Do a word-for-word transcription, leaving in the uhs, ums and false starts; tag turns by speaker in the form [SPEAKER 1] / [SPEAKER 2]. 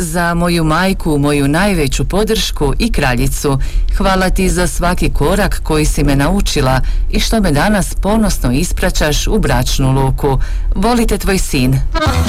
[SPEAKER 1] za moju majku, moju najveću podršku i kraljicu. Hvala ti za svaki korak koji si me naučila i što me danas ponosno ispraćaš u bračnu luku. Volite tvoj sin.